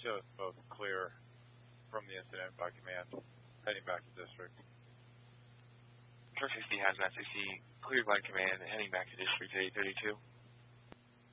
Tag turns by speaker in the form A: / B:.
A: shows both clear from the incident by command, heading back to district.
B: Short 60 hazmat 60, cleared by command, heading back to district 832.